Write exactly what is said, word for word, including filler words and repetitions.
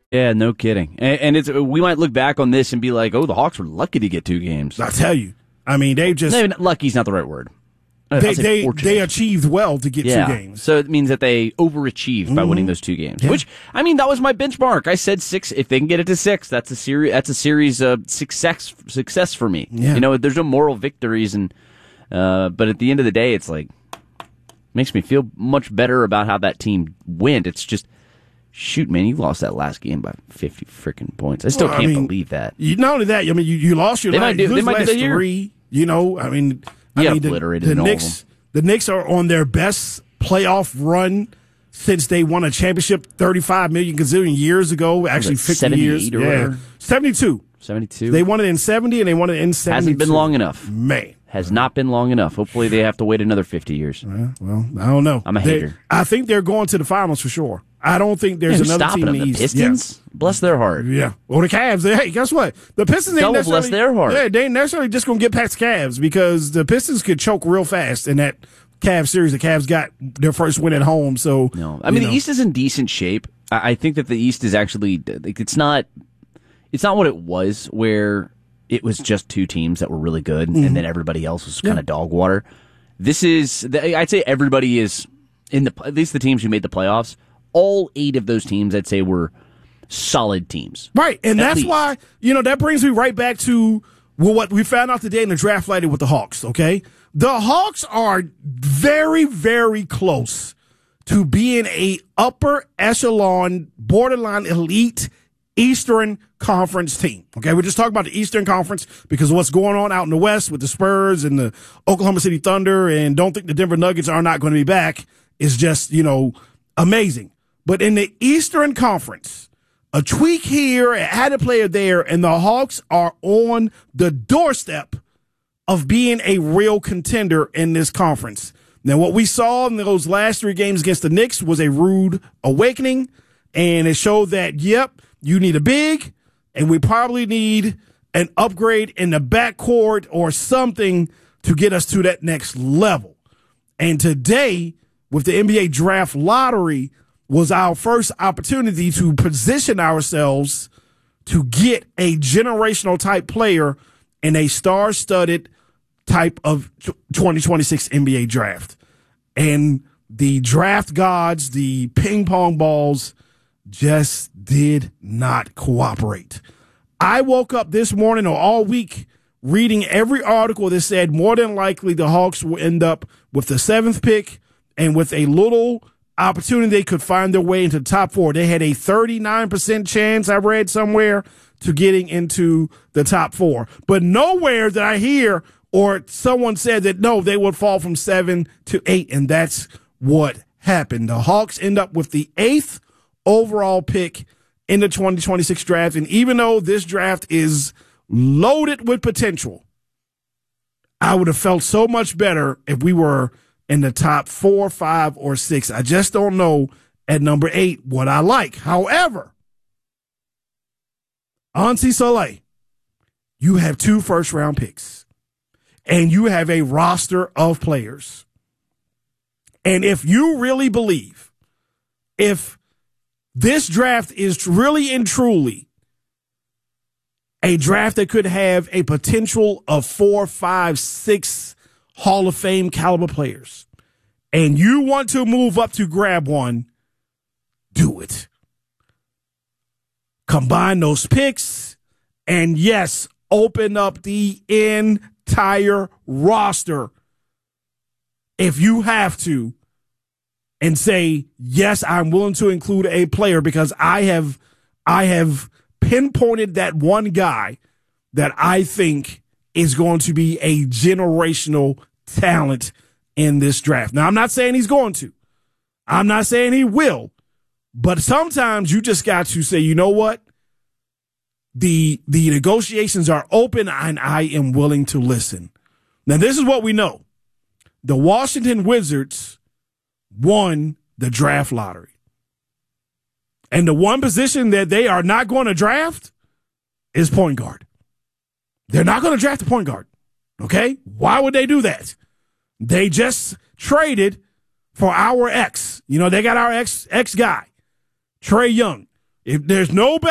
Yeah, no kidding. And, and it's we might look back on this and be like, oh, the Hawks were lucky to get two games. I tell you. I mean, they just... No, lucky's not the right word. They they, they achieved well to get yeah. two games. So it means that they overachieved mm-hmm. by winning those two games. Yeah. Which, I mean, that was my benchmark. I said six. If they can get it to six, that's a series. That's a series of success success for me. Yeah. You know, there's no moral victories, and uh, but at the end of the day, it's like makes me feel much better about how that team went. It's just, shoot, man, you lost that last game by fifty freaking points. I still well, can't I mean, believe that. You, not only that, I mean, you, you lost your they last, might do, you they might last do that three. Here. You know, I mean, I yeah, mean, the, the Knicks. The Knicks are on their best playoff run since they won a championship thirty-five million gazillion years ago. Actually, fifty years. Or yeah, whatever? seventy-two. seventy-two. They won it in seventy, and they won it in seventy-two. Hasn't been long enough. Man. Has not been long enough. Hopefully, they have to wait another fifty years. Well, well I don't know. I'm a they, hater. I think they're going to the finals for sure. I don't think there's yeah, another team in the, the East. Pistons? Yeah. Bless their heart. Yeah. Or the Cavs. Hey, guess what? The Pistons ain't Double necessarily, bless their heart. Yeah, they ain't necessarily just going to get past the Cavs because the Pistons could choke real fast in that Cavs series. The Cavs got their first win at home. So no, I mean, know. the East is in decent shape. I think that the East is actually, it's not, it's not what it was where it was just two teams that were really good mm-hmm. and then everybody else was kind of yeah. dog water. This is, I'd say everybody is in the, at least the teams who made the playoffs. All eight of those teams, I'd say, were solid teams. Right, and that's least. why, you know, that brings me right back to well, what we found out today in the draft lady with the Hawks, okay? The Hawks are very, very close to being a upper echelon, borderline elite Eastern Conference team, okay? We're just talking about the Eastern Conference because of what's going on out in the West with the Spurs and the Oklahoma City Thunder, and don't think the Denver Nuggets are not going to be back is just, you know, amazing. But in the Eastern Conference, a tweak here, had a player there, and the Hawks are on the doorstep of being a real contender in this conference. Now, what we saw in those last three games against the Knicks was a rude awakening, and it showed that, yep, you need a big, and we probably need an upgrade in the backcourt or something to get us to that next level. And today, with the N B A draft lottery, was our first opportunity to position ourselves to get a generational type player in a star-studded type of twenty twenty-six N B A draft. And the draft gods, the ping pong balls, just did not cooperate. I woke up this morning or all week reading every article that said more than likely the Hawks will end up with the seventh pick and with a little opportunity they could find their way into the top four. They had a thirty-nine percent chance, I read somewhere, to getting into the top four. But nowhere did I hear or someone said that, no, they would fall from seven to eight, and that's what happened. The Hawks end up with the eighth overall pick in the twenty twenty-six draft, and even though this draft is loaded with potential, I would have felt so much better if we were in the top four, five, or six. I just don't know at number eight what I like. However, Auntie Soleil, you have two first-round picks, and you have a roster of players. And if you really believe, if this draft is really and truly a draft that could have a potential of four, five, six Hall of Fame caliber players, and you want to move up to grab one, do it. Combine those picks, and yes, open up the entire roster if you have to, and say, yes, I'm willing to include a player because I have, I have pinpointed that one guy that I think is going to be a generational talent in this draft. Now, I'm not saying he's going to. I'm not saying he will. But sometimes you just got to say, you know what? The, the negotiations are open and I am willing to listen. Now, this is what we know. The Washington Wizards won the draft lottery. And the one position that they are not going to draft is point guard. They're not going to draft a point guard. Okay? Why would they do that? They just traded for our ex. You know, they got our ex ex guy, Trae Young. If there's no